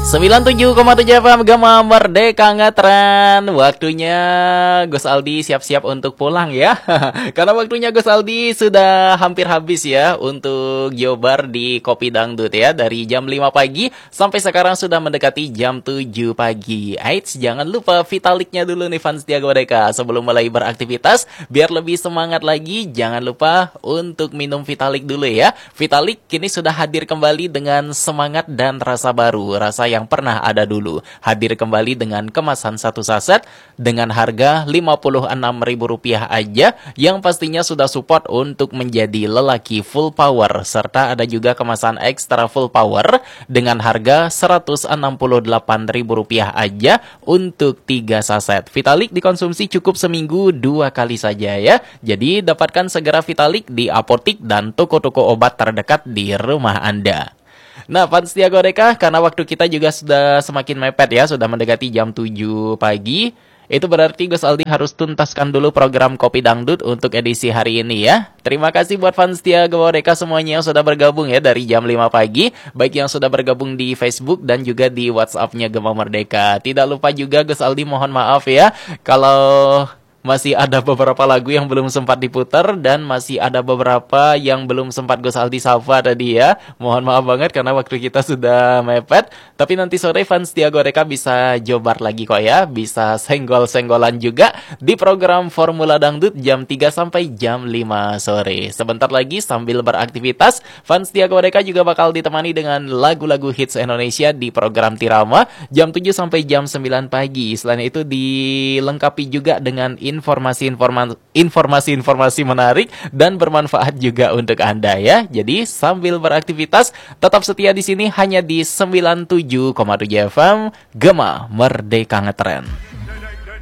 97,7 FM Gema Merdeka Ngetren. Waktunya Gus Aldi siap-siap untuk pulang ya. Karena waktunya Gus Aldi sudah hampir habis ya untuk Jobar di Kopi Dangdut ya. Dari jam 5 pagi sampai sekarang sudah mendekati jam 7 pagi. Eits, jangan lupa Vitaliknya dulu nih fans Tiaga Merdeka. Sebelum mulai beraktivitas, biar lebih semangat lagi, jangan lupa untuk minum Vitalik dulu ya. Vitalik kini sudah hadir kembali dengan semangat dan rasa baru. Rasa yang pernah ada dulu. Hadir kembali dengan kemasan satu saset dengan harga Rp56.000 aja, yang pastinya sudah support untuk menjadi lelaki full power. Serta ada juga kemasan ekstra full power dengan harga Rp168.000 aja untuk 3 saset. Vitalik dikonsumsi cukup seminggu 2 kali saja ya. Jadi dapatkan segera Vitalik di apotik dan toko-toko obat terdekat di rumah Anda. Nah, fans Tiaga Merdeka, karena waktu kita juga sudah semakin mepet ya, sudah mendekati jam 7 pagi. Itu berarti Gus Aldi harus tuntaskan dulu program Kopi Dangdut untuk edisi hari ini ya. Terima kasih buat fans Tiaga Merdeka semuanya yang sudah bergabung ya dari jam 5 pagi. Baik yang sudah bergabung di Facebook dan juga di WhatsApp-nya Gema Merdeka. Tidak lupa juga Gus Aldi mohon maaf ya kalau masih ada beberapa lagu yang belum sempat diputar dan masih ada beberapa yang belum sempat Gus Aldi sapa tadi ya. Mohon maaf banget karena waktu kita sudah mepet. Tapi nanti sore fans Tiaga Merdeka bisa jobar lagi kok ya. Bisa senggol-senggolan juga di program Formula Dangdut jam 3 sampai jam 5 sore. Sebentar lagi sambil beraktivitas, fans Tiaga Merdeka juga bakal ditemani dengan lagu-lagu hits Indonesia di program Tirama jam 7 sampai jam 9 pagi. Selain itu dilengkapi juga dengan informasi-informasi menarik dan bermanfaat juga untuk Anda ya. Jadi sambil beraktivitas tetap setia di sini hanya di 97,7 FM Gema Merdeka Ngetren.